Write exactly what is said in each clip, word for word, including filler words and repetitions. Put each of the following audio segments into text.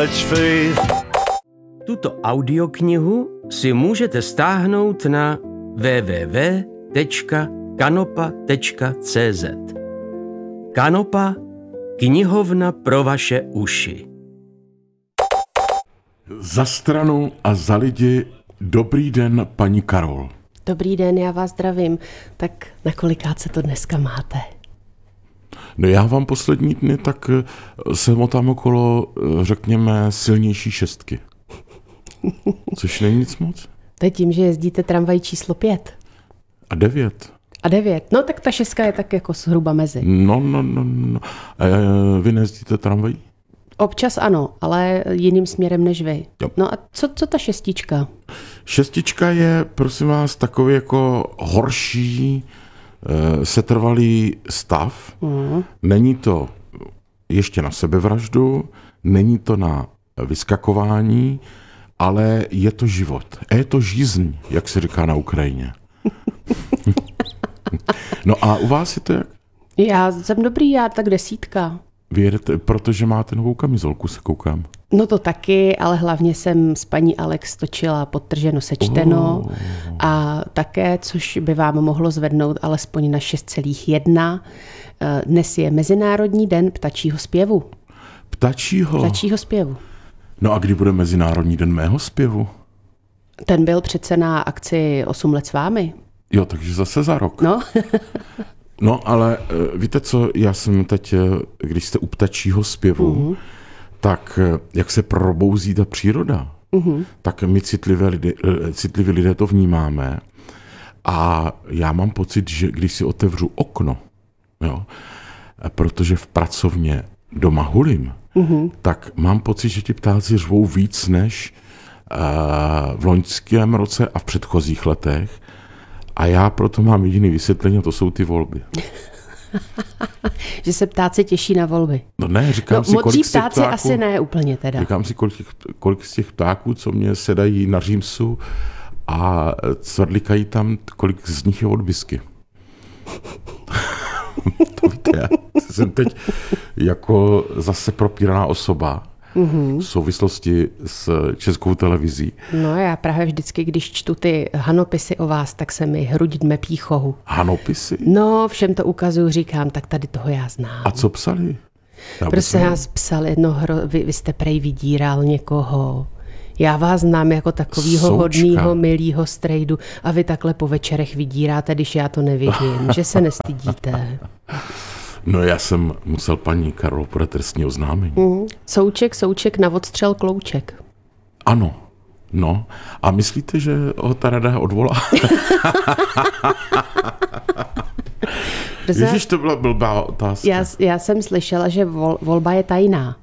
much faith. Tuto audioknihu si můžete stáhnout na w w w tečka kanopa tečka c z. Kanopa, knihovna pro vaše uši. Za stranu a za lidi, dobrý den, paní Karol. Dobrý den, já vás zdravím. Tak na kolikát se to dneska máte? No já vám poslední dny tak se motám okolo, řekněme, silnější šestky. Což není nic moc. To je tím, že jezdíte tramvaj číslo pět. A devět. A devět. No tak ta šestka je tak jako zhruba mezi. No, no, no, no. A vy nejezdíte tramvají? Občas ano, ale jiným směrem než vy. Jo. No a co, co ta šestička? Šestička je, prosím vás, takový jako horší, setrvalý stav. Mm. Není to ještě na sebevraždu, není to na vyskakování, ale je to život. A je to žízeň, jak se říká na Ukrajině. No a u vás je to jak? Já jsem dobrý, já tak desítka. Vy jedete, protože máte novou kamizolku, se koukám. No to taky, ale hlavně jsem s paní Alex točila Podtrženo sečteno oh. a také, což by vám mohlo zvednout alespoň na šest celá jedna. Dnes je Mezinárodní den ptačího zpěvu. Ptačího? Ptačího zpěvu. No a kdy bude Mezinárodní den mého zpěvu? Ten byl přece na akci osm let s vámi. Jo, takže zase za rok. No. No, ale víte co, já jsem teď, když jste u ptačího zpěvu, uh-huh. tak jak se probouzí ta příroda, uh-huh. tak my citlivé lidé, citliví lidé to vnímáme a já mám pocit, že když si otevřu okno, jo, protože v pracovně doma hulím, uh-huh. tak mám pocit, že ti ptáci řvou víc než uh, v loňském roce a v předchozích letech. A já proto mám jediný vysvětlení, a to jsou ty volby. Že se ptáci těší na volby. No ne, říkám no, si, kolik z těch ptáci ptáků, asi ne úplně teda. Říkám si, kolik, kolik z těch ptáků, co mě sedají na římsu a cvrlikají tam, kolik z nich je od bisky. To víte, já jsem teď jako zase propíraná osoba, mm-hmm. v souvislosti s Českou televizí. No já právě vždycky, když čtu ty hanopisy o vás, tak se mi hruď dme píchohu. Hanopisy? No, všem to ukazuju, říkám, tak tady toho já znám. A co psali? Prostě já psal jedno, hro, vy, vy jste prej vydíral někoho. Já vás znám jako takovýho hodnýho, milýho strejdu a vy takhle po večerech vydíráte, když já to nevidím, že se nestydíte. No já jsem musel paní Karol podat trestní oznámení. Mm. Souček, souček, na odstřel klouček. Ano, no. A myslíte, že ho ta rada odvolá? Ježiš, to byla blbá otázka. Já, já jsem slyšela, že vol, volba je tajná.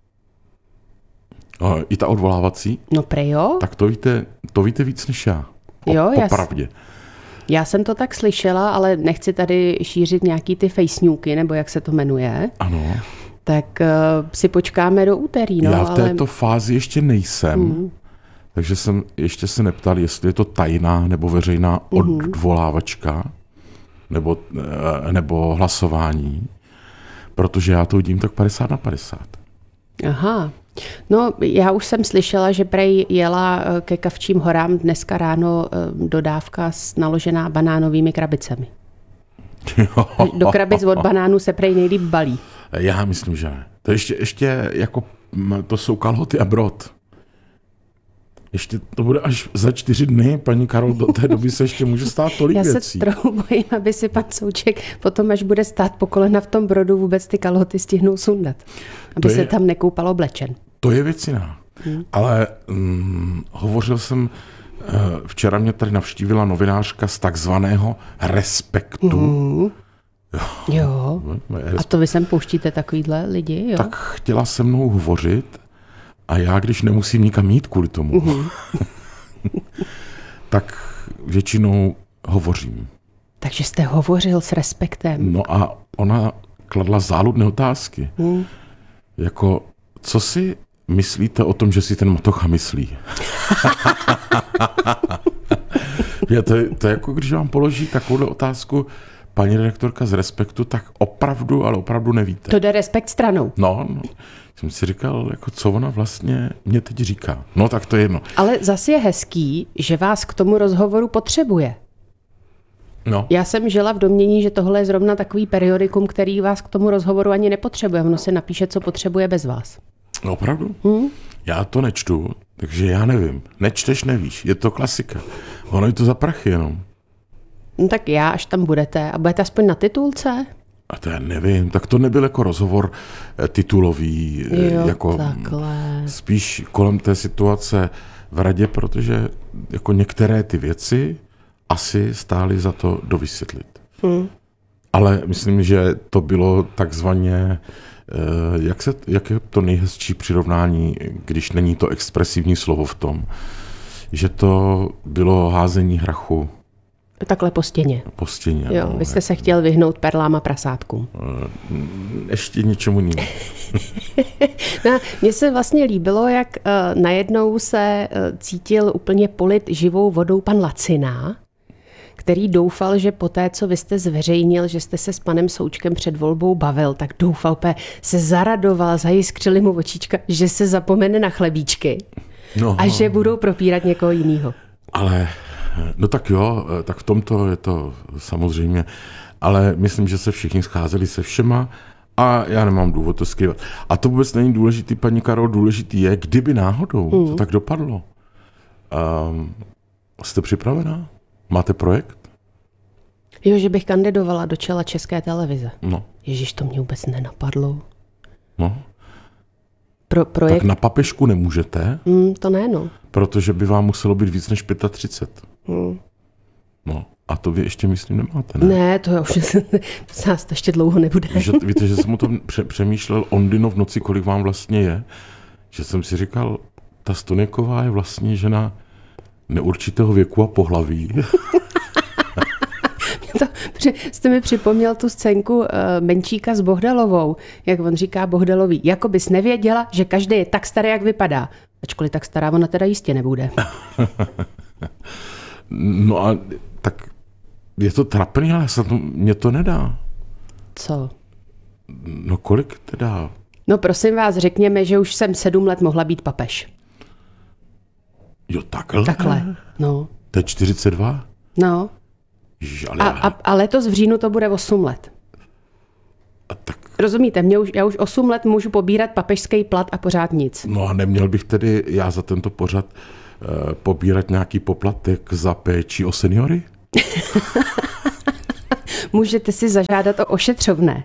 O, I ta odvolávací? No prej jo. Tak to víte, to víte víc než já. O, jo, popravdě. Já jsem to tak slyšela, ale nechci tady šířit nějaký ty fejsňůky, nebo jak se to jmenuje. Ano. Tak uh, si počkáme do úterý. No, já v této ale... fázi ještě nejsem, mm. takže jsem ještě se neptal, jestli je to tajná nebo veřejná mm. odvolávačka, nebo, nebo hlasování, protože já to vidím tak padesát na padesát. Aha. No, já už jsem slyšela, že prej jela ke Kavčím horám dneska ráno dodávka naložená banánovými krabicemi. Do krabic od banánů se prej nejlíp balí. Já myslím, že ne. To ještě, ještě jako, to jsou kalhoty a brod. Ještě to bude až za čtyři dny, paní Karol, do té doby se ještě může stát tolik Já věcí. Já se trochu bojím, aby si pan Souček potom, až bude stát po kolena v tom brodu, vůbec ty kalhoty stihnul sundat. Aby je, se tam nekoupal oblečen. To je věc jiná. Hmm. Ale hm, hovořil jsem, včera mě tady navštívila novinářka z takzvaného Respektu. Hmm. Jo. A to vy sem pouštíte takovýhle lidi, jo? Tak chtěla se mnou hovořit a já, když nemusím nikam jít kvůli tomu, mm-hmm. tak většinou hovořím. Takže jste hovořil s Respektem. No a ona kladla záludné otázky. Mm. Jako, co si myslíte o tom, že si ten Matocha myslí? Je to, to je jako, když vám položí takovou otázku paní redaktorka z Respektu, tak opravdu, ale opravdu nevíte. To jde Respekt stranou. No, no. Jsem si říkal, jako co ona vlastně mě teď říká. No tak to je jedno. Ale zase je hezký, že vás k tomu rozhovoru potřebuje. No. Já jsem žila v domnění, že tohle je zrovna takový periodikum, který vás k tomu rozhovoru ani nepotřebuje. Ono se napíše, co potřebuje bez vás. No opravdu? Hmm? Já to nečtu, takže já nevím. Nečteš, nevíš. Je to klasika. Ono je to za prachy jenom. No tak já, až tam budete, a budete aspoň na titulce? A to já nevím. Tak to nebyl jako rozhovor titulový. Jo, jako takhle. Spíš kolem té situace v radě, protože jako některé ty věci asi stály za to dovysvětlit. Hmm. Ale myslím, že to bylo takzvaně, jak, se, jak je to nejhezčí přirovnání, když není to expresivní slovo v tom, že to bylo házení hrachu. Takhle po stěně. Po stěně. Jo, no, vy jste se chtěl vyhnout perlám a prasátkům. Ještě něčemu jinému. No, mně se vlastně líbilo, jak uh, najednou se uh, cítil úplně polit živou vodou pan Lacina, který doufal, že po té, co vy jste zveřejnil, že jste se s panem Součkem před volbou bavil, tak doufal, se zaradoval, zajiskřili mu očička, že se zapomene na chlebíčky no, a že budou propírat někoho jiného. Ale, no tak jo, tak v tomto je to samozřejmě, ale myslím, že se všichni scházeli se všema a já nemám důvod to skrývat. A to vůbec není důležitý, paní Karol, důležitý je, kdyby náhodou mm. to tak dopadlo. Um, jste připravená? Máte projekt? Jo, že bych kandidovala do čela České televize. No. Ježiš, to mě vůbec nenapadlo. No. Pro, projekt... Tak na papežku nemůžete? Mm, to ne, no. Protože by vám muselo být víc než třicet pět. Mm. No. A to vy ještě, myslím, nemáte, ne? Ne, to už nás to ještě dlouho nebude. Že, víte, že jsem o tom přemýšlel Ondino v noci, kolik vám vlastně je. Že jsem si říkal, ta Stoniková je vlastně žena neurčitého věku a pohlaví. To, jste mi připomněl tu scénku uh, Menčíka s Bohdalovou, jak on říká Bohdalový, jako bys nevěděla, že každý je tak starý, jak vypadá. Ačkoliv tak stará, ona teda jistě nebude. No a tak je to trapný, ale se to, mě to nedá. Co? No kolik teda? No prosím vás, řekněme, že už jsem sedm let mohla být papež. Jo, takhle? Takhle, no. To je čtyřicet dva? No. Ježiš, ale a, a, a letos v říjnu to bude osm let. A tak... Rozumíte, mě už, já už osm let můžu pobírat papežský plat a pořád nic. No a neměl bych tedy já za tento pořad uh, pobírat nějaký poplatek za péči o seniory? Můžete si zažádat o ošetřovné.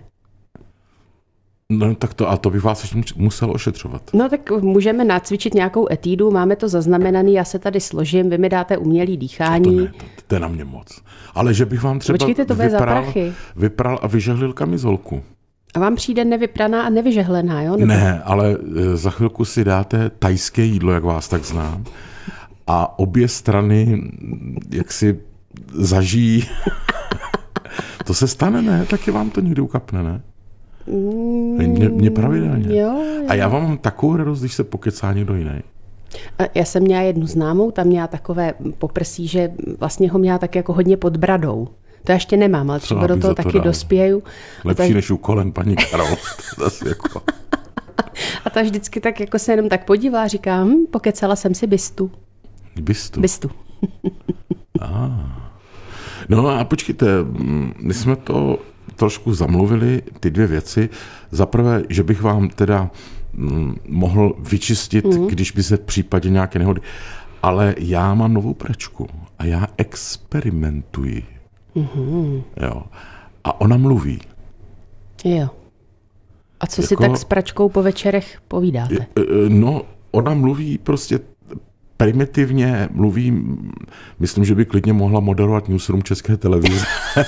No tak to, a to bych vás ještě musel ošetřovat. No tak můžeme nacvičit nějakou etídu, máme to zaznamenaný, já se tady složím, vy mi dáte umělý dýchání. To ne, to, to je na mě moc. Ale že bych vám třeba Počkejte, to vypral, vypral a vyžehlil kamizolku. A vám přijde nevypraná a nevyžehlená, jo? Nebo... Ne, ale za chvilku si dáte tajské jídlo, jak vás tak znám. A obě strany jak si zažijí. To se stane, ne? Taky vám to někdy ukapne, ne? Mě, mě pravidelně. Jo, jo. A já vám mám takovou radost, když se pokecá někdo jiný. Já jsem měla jednu známou, tam měla takové poprsí, že vlastně ho měla tak jako hodně pod bradou. To ještě nemám, ale třeba do toho to taky dal. dospěju. Lepší ta... než u kolen, paní Karol. jako... A ta vždycky tak jako se jenom tak podívá a říká, hm, pokecala jsem si bistu. Bistu? Bistu. ah. No a počkejte, my jsme to trošku zamluvili, ty dvě věci. Za prvé, že bych vám teda mm, mohl vyčistit, mm. když by se v případě nějaké nehody. Ale já mám novou pračku a já experimentuji. Mm-hmm. Jo. A ona mluví. Jo. A co jako, si tak s pračkou po večerech povídáte? No, ona mluví prostě primitivně, mluví, myslím, že by klidně mohla moderovat newsroom České televize.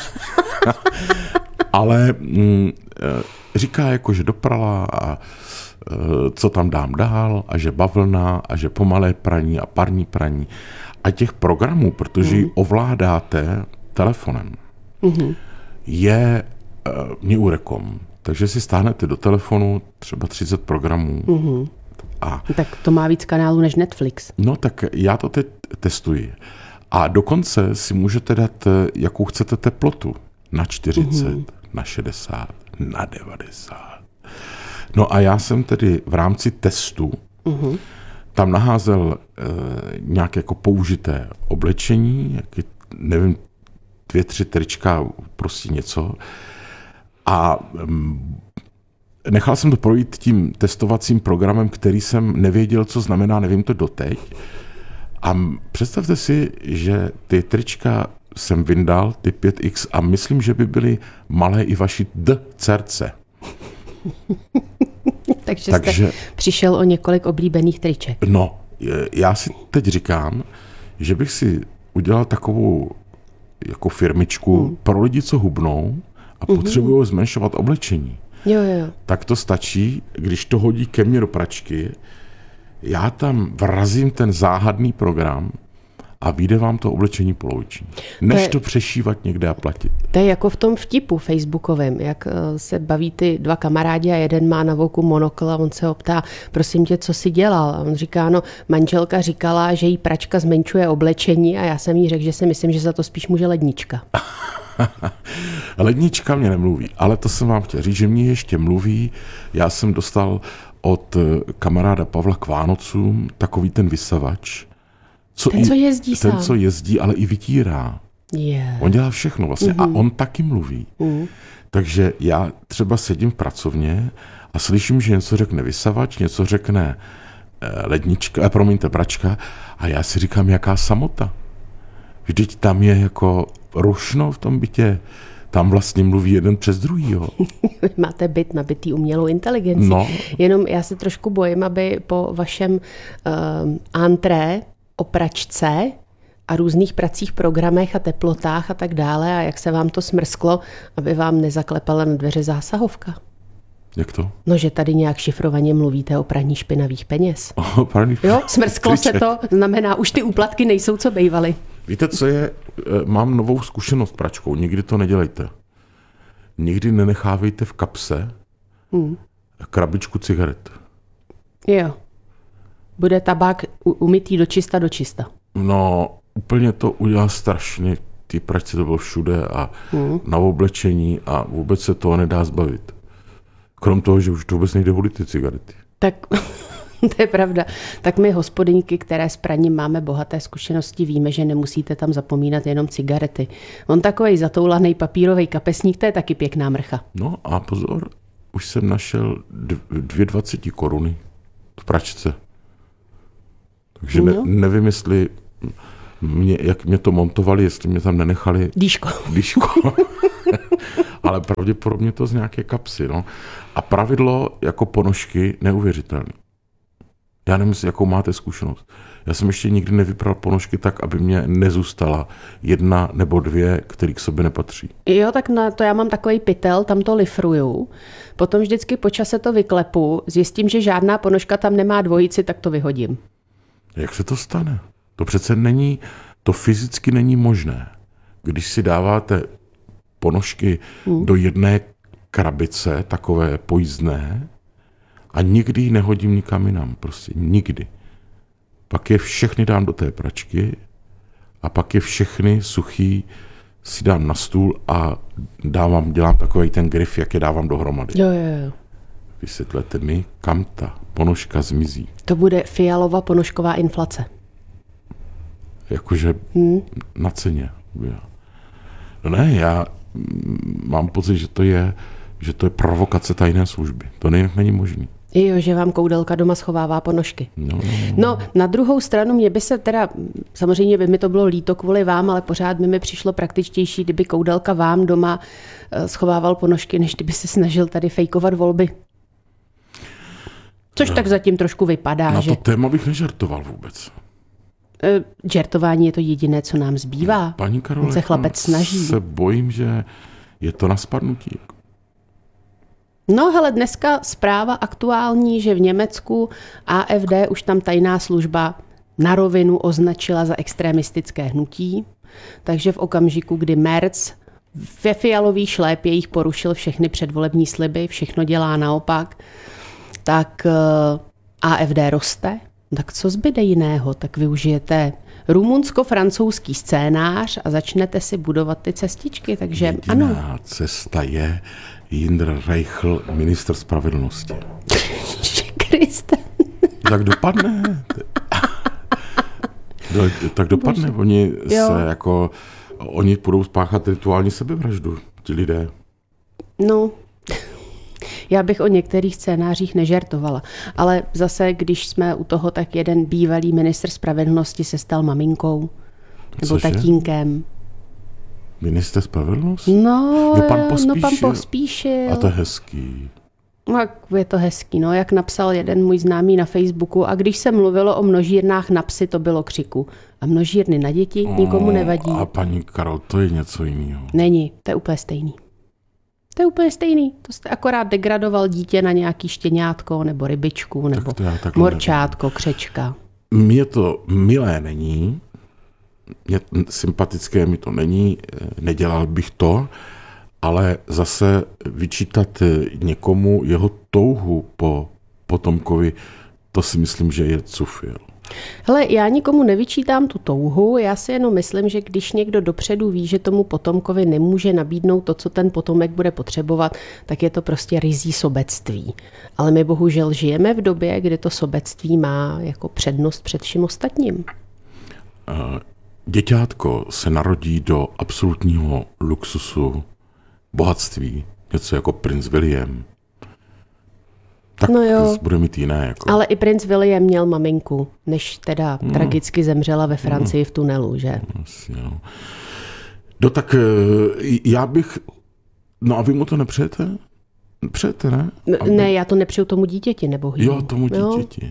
Ale mm, říká jako, že doprala a co tam dám dál a že bavlna a že pomalé praní a parní praní. A těch programů, protože ji ovládáte telefonem, mm-hmm. je uh, Neurekom. Takže si stáhnete do telefonu třeba třicet programů. Mm-hmm. A, tak to má víc kanálů než Netflix. No tak já to teď testuji. A dokonce si můžete dát, jakou chcete teplotu na čtyřicet, mm-hmm. na šedesát, na devadesát. No a já jsem tedy v rámci testu mm-hmm. tam naházel e, nějaké jako použité oblečení, jaký, nevím, dvě, tři trička, prostě něco. A mm, nechal jsem to projít tím testovacím programem, který jsem nevěděl, co znamená, nevím to doteď. A představte si, že ty trička jsem vyndal, ty pět iks, a myslím, že by byly malé i vaši D-cerce. Takže, Takže jste přišel o několik oblíbených triček. No, já si teď říkám, že bych si udělal takovou jako firmičku hmm. pro lidi, co hubnou a hmm. potřebují zmenšovat oblečení. Jo, jo. Tak to stačí, když to hodí ke mně do pračky, já tam vrazím ten záhadný program a vyjde vám to oblečení poloviční. Než to, je, to přešívat někde a platit. To je jako v tom vtipu facebookovém, jak se baví ty dva kamarádi a jeden má na voku monokl a on se ho ptá, prosím tě, co jsi dělal? A on říká, no, manželka říkala, že jí pračka zmenšuje oblečení a já jsem jí řekl, že si myslím, že za to spíš může lednička. Lednička mě nemluví, ale to jsem vám chtěl říct, že mě ještě mluví. Já jsem dostal od kamaráda Pavla k Vánocům takový ten vysavač. Co ten, i, co jezdí Ten, sám. co jezdí, ale i vytírá. Yeah. On dělá všechno vlastně mm-hmm. a on taky mluví. Mm. Takže já třeba sedím v pracovně a slyším, že něco řekne vysavač, něco řekne eh, lednička, eh, promiňte, pračka a já si říkám, jaká samota. Vždyť tam je jako rušno v tom bytě. Tam vlastně mluví jeden přes druhýho. Máte byt nabitý umělou inteligencí. No. Jenom já se trošku bojím, aby po vašem uh, antré o pračce a různých pracích, programech a teplotách a tak dále a jak se vám to smrsklo, aby vám nezaklepala na dveře zásahovka. Jak to? No, že tady nějak šifrovaně mluvíte o praní špinavých peněz. O, praní jo, smrsklo se to, znamená, už ty úplatky nejsou, co bejvaly. Víte, co je? Mám novou zkušenost s pračkou. Nikdy to nedělejte. Nikdy nenechávejte v kapse hmm. krabičku cigaret. Jo. Bude tabák umytý do čista do čista. No, úplně to udělá strašně. Ty pračce to bylo všude a hmm. na oblečení a vůbec se toho nedá zbavit. Krom toho, že už to vůbec nejde volit ty cigarety. Tak to je pravda. Tak my hospodyňky, které s praním máme bohaté zkušenosti, víme, že nemusíte tam zapomínat jenom cigarety. On takovej zatoulaný papírový kapesník, to je taky pěkná mrcha. No a pozor, už jsem našel dvě dvaceti koruny v pračce. Takže ne, no. nevím, jestli mě, jak mě to montovali, jestli mě tam nenechali dýško. dýško. Ale pravděpodobně to z nějaké kapsy. No. A pravidlo jako ponožky neuvěřitelné. Já nevím, jakou máte zkušenost. Já jsem ještě nikdy nevypral ponožky tak, aby mě nezůstala jedna nebo dvě, které k sobě nepatří. Jo, tak na to já mám takový pytel, tam to lifruju. Potom vždycky po čase to vyklepu, zjistím, že žádná ponožka tam nemá dvojici, tak to vyhodím. Jak se to stane? To přece není, to fyzicky není možné. Když si dáváte ponožky hmm. do jedné krabice, takové pojízdné, a nikdy ji nehodím nikam jinam, prostě nikdy. Pak je všechny dám do té pračky a pak je všechny suchý si dám na stůl a dávám, dělám takový ten grif, jak je dávám dohromady. Jo, jo, jo. Vysvětlete mi, kam ta ponožka zmizí. To bude Fialova ponožková inflace. Jakože hmm. na ceně. No ne, já mám pocit, že to je, že to je provokace tajné služby. To není možný. Jo, že vám koudelka doma schovává ponožky. No, no, no. no, na druhou stranu mě by se teda, samozřejmě by mi to bylo líto kvůli vám, ale pořád by mi přišlo praktičtější, kdyby koudelka vám doma schovával ponožky, než kdyby se snažil tady fejkovat volby. Což no, tak zatím trošku vypadá. Na že... to téma bych nežartoval vůbec. Žertování je to jediné, co nám zbývá. Paní Karoleko, se chlapec snaží. se bojím, že je to na spadnutí. No hele, dneska zpráva aktuální, že v Německu A F D už tam tajná služba na rovinu označila za extremistické hnutí, takže v okamžiku, kdy Merz ve fialových šlépějích porušil všechny předvolební sliby, všechno dělá naopak, tak A F D roste, Tak co zbyde jiného? Tak využijete rumunsko-francouzský scénář a začnete si budovat ty cestičky, takže Jediná ano. cesta je Jindr Reichl, ministr spravedlnosti. Kriste. Tak dopadne. Do, tak dopadne. Bože. Oni jo. se jako, oni budou spáchat rituální sebevraždu, ti lidé. No, já bych o některých scénářích nežertovala, ale zase, když jsme u toho, tak jeden bývalý ministr spravedlnosti se stal maminkou nebo Cože? tatínkem. Minister spravedlnosti? No, jo, pan Pospíšil. no, pan Pospíšil. A to je hezký. No, je to hezký, no, jak napsal jeden můj známý na Facebooku, a když se mluvilo o množírnách na psy, to bylo křiku. A množírny na děti O, nikomu nevadí. A paní Karol, to je něco jiného. Není, to je úplně stejný. To je úplně stejný. To jste akorát degradoval dítě na nějaký štěňátko, nebo rybičku, nebo tak morčátko, nevím. Křečka. Mně to milé není, mě sympatické mi to není, nedělal bych to, ale zase vyčítat někomu jeho touhu po potomkovi, to si myslím, že je cufil. Hele, já nikomu nevyčítám tu touhu, já si jenom myslím, že když někdo dopředu ví, že tomu potomkovi nemůže nabídnout to, co ten potomek bude potřebovat, tak je to prostě ryzí sobectví. Ale my bohužel žijeme v době, kdy to sobectví má jako přednost před vším ostatním. Děťátko se narodí do absolutního luxusu, bohatství, něco jako princ William. Tak no jo, bude mít jiné. Jako. Ale i princ William měl maminku, než teda no. tragicky zemřela ve Francii no. v tunelu, že? Asi, no. no tak já bych... No a vy mu to nepřejete? Přejete, ne? Aby... Ne, já to nepřeju tomu dítěti, nebo hýmu. Jo, tomu dítěti. Jo.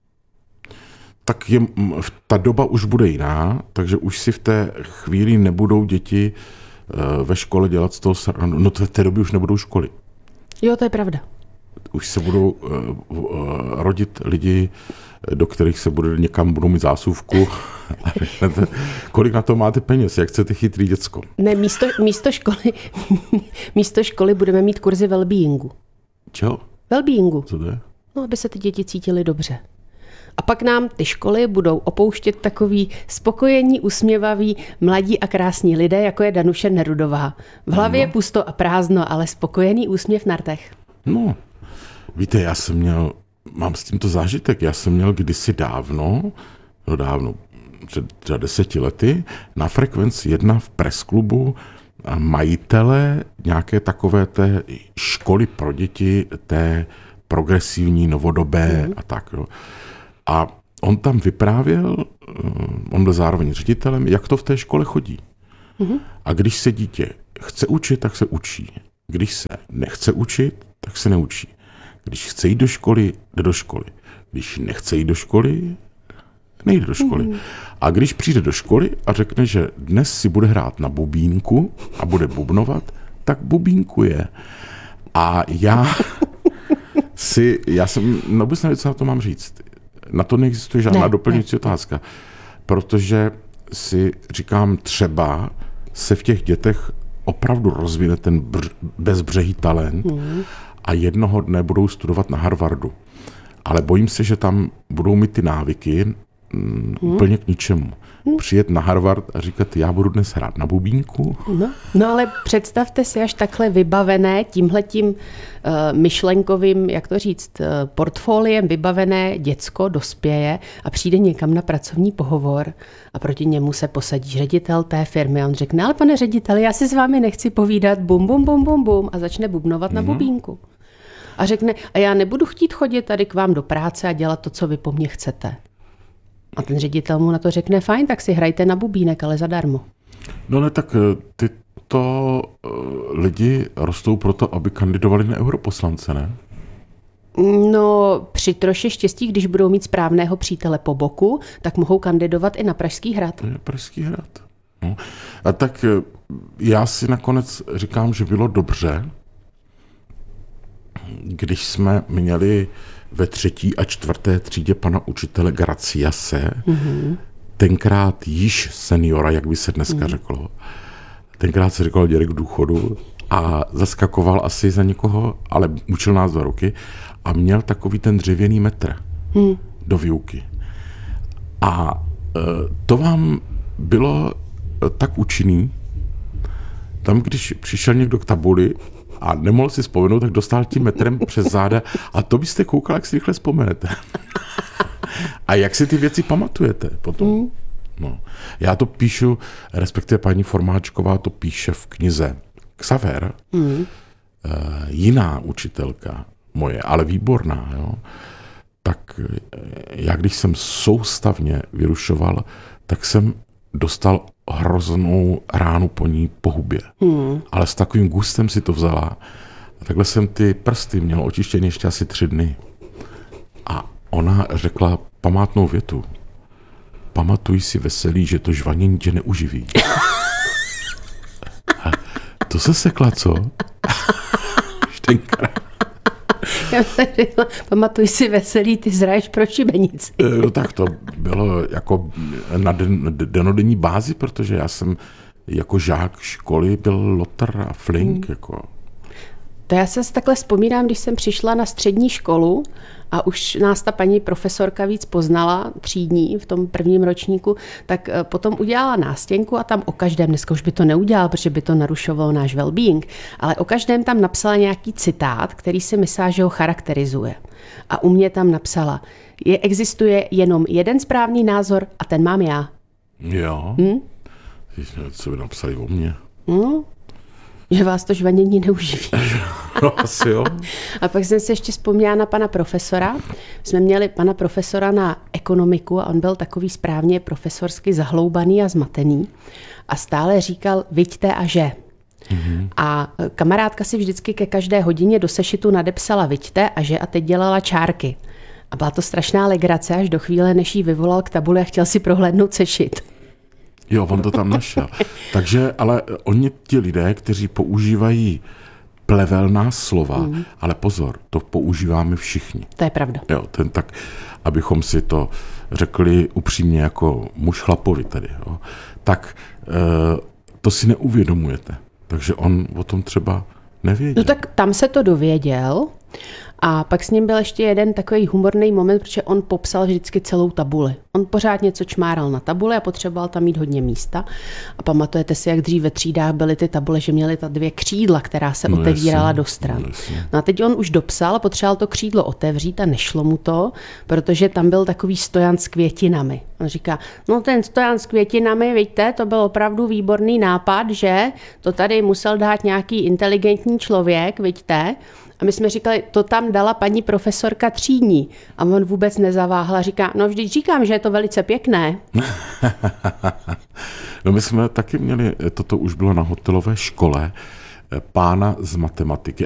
Tak je, ta doba už bude jiná, takže už si v té chvíli nebudou děti ve škole dělat z toho srandu. No to v té době už nebudou školy. Jo, to je pravda. Už se budou uh, uh, rodit lidi, do kterých se bude někam budou mít zásuvku. A řeknete, kolik na to máte peněz, jak chcete chytrý děcko? Ne, místo, místo, školy, místo školy budeme mít kurzy wellbeingu. Čeho? Wellbeingu. Co to je? No, aby se ty děti cítily dobře. A pak nám ty školy budou opouštět takový spokojení, usměvaví, mladí a krásní lidé, jako je Danuše Nerudová. V hlavě no. pusto a prázdno, ale spokojený úsměv na rtech. No, víte, já jsem měl, mám s tímto zážitek, já jsem měl kdysi dávno, no dávno, před třeba deseti lety, na Frekvenci jedna v presklubu majitele nějaké takové té školy pro děti, té progresivní, novodobé mm. a tak. Jo. A on tam vyprávěl, on byl zároveň ředitelem, jak to v té škole chodí. Mm. A když se dítě chce učit, tak se učí. Když se nechce učit, tak se neučí. Když chce jít do školy, jde do školy. Když nechce jít do školy, nejde do školy. Mm. A když přijde do školy a řekne, že dnes si bude hrát na bubínku a bude bubnovat, tak bubínkuje. A já si, já jsem, vůbec nevím, co na to mám říct. Na to neexistuje žádná ne, doplňující ne. otázka. Protože si říkám, třeba se v těch dětech opravdu rozvine ten bř- bezbřehý talent mm. a jednoho dne budou studovat na Harvardu. Ale bojím se, že tam budou mít ty návyky mm, mm. úplně k ničemu. Mm. Přijet na Harvard a říkat, já budu dnes hrát na bubínku. No, no ale představte si až takhle vybavené tímhletím uh, myšlenkovým, jak to říct, uh, portfoliem vybavené děcko dospěje a přijde někam na pracovní pohovor a proti němu se posadí ředitel té firmy a on řekne, ale pane řediteli, já si s vámi nechci povídat, bum, bum, bum, bum, bum a začne bubnovat mm. na bubínku. A řekne, a já nebudu chtít chodit tady k vám do práce a dělat to, co vy po mně chcete. A ten ředitel mu na to řekne, fajn, tak si hrajte na bubínek, ale zadarmo. No ne, tak tyto lidi rostou proto, aby kandidovali na europoslance, ne? No, při troši štěstí, když budou mít správného přítele po boku, tak mohou kandidovat i na Pražský hrad. To je Pražský hrad. No. A tak já si nakonec říkám, že bylo dobře, když jsme měli ve třetí a čtvrté třídě pana učitele Graciase, mm-hmm. tenkrát již seniora, jak by se dneska mm. řeklo. Tenkrát se říkalo dědek důchodu a zaskakoval asi za někoho, ale učil nás dva roky a měl takový ten dřevěný metr mm. do výuky. A to vám bylo tak účinný, tam, když přišel někdo k tabuli a nemohl si vzpomenout, tak dostal tím metrem přes záda a to byste koukal, jak si rychle vzpomenete. A jak si ty věci pamatujete potom? Mm. No. Já to píšu, respektive paní Formáčková to píše v knize Xaver, mm. jiná učitelka moje, ale výborná, jo? Tak já když jsem soustavně vyrušoval, tak jsem dostal hroznou ránu po ní po hubě. Hmm. Ale s takovým gustem si to vzala. A takhle jsem ty prsty měl očištěny ještě asi tři dny. A ona řekla památnou větu. Pamatuj si veselý, že to žvanění tě neuživí. A to se sekla, co? Štenkrát. Já jsem řekla, pamatuj si veselý, ty zraješ pro šibenici. No tak to bylo jako na den, denodenní bázi, protože já jsem jako žák školy byl lotr a flink. Hmm. Jako. To já se takhle vzpomínám, když jsem přišla na střední školu a už nás ta paní profesorka víc poznala, třídní v tom prvním ročníku, tak potom udělala nástěnku a tam o každém, dneska už by to neudělal, protože by to narušovalo náš well-being, ale o každém tam napsala nějaký citát, který si myslela, že ho charakterizuje. A u mě tam napsala, je, existuje jenom jeden správný názor a ten mám já. Jo? Hm? Co by napsali o mně? No, že vás to žvanění neuživí. No, asi jo. A pak jsem si ještě vzpomněla na pana profesora. Jsme měli pana profesora na ekonomiku a on byl takový správně profesorsky zahloubaný a zmatený. A stále říkal, viďte a že. Mm-hmm. A kamarádka si vždycky ke každé hodině do sešitu nadepsala viďte a že a teď dělala čárky. A byla to strašná legrace až do chvíle, než jí vyvolal k tabuli a chtěl si prohlédnout sešit. Jo, on to tam našel. Takže, ale oni ti lidé, kteří používají plevelná slova, mm. ale pozor, to používáme všichni. To je pravda. Jo, ten tak, abychom si to řekli upřímně jako muž chlapovi tady, jo, tak e, to si neuvědomujete. Takže on o tom třeba nevěděl. No tak tam se to dověděl a pak s ním byl ještě jeden takový humorný moment, protože on popsal vždycky celou tabuli. On pořád něco čmáral na tabuli a potřeboval tam mít hodně místa. A pamatujete si, jak dřív ve třídách byly ty tabule, že měly ta dvě křídla, která se no otevírala jasný, do stran. No, no a teď on už dopsal a potřeboval to křídlo otevřít a nešlo mu to, protože tam byl takový stojan s květinami. On říká, no ten stojan s květinami, vidíte, to byl opravdu výborný nápad, že to tady musel dát nějaký inteligentní člověk, vidíte. A my jsme říkali, to tam dala paní profesorka třídní. A on vůbec nezaváhla, říká, no vždyť říkám, že je to velice pěkné. No my jsme taky měli, toto už bylo na hotelové škole, pána z matematiky.